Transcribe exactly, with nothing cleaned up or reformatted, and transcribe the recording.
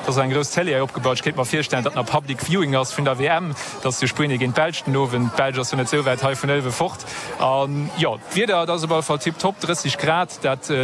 dats en gros Tele opgebaut ket man firstellen, dat na Public Viewing ass vun der W M, dats du Spine gin Belchten nowen Belger so net so weit he vun elwe focht. Um, ja, wieder dat fall tipp top dreißig Grad dat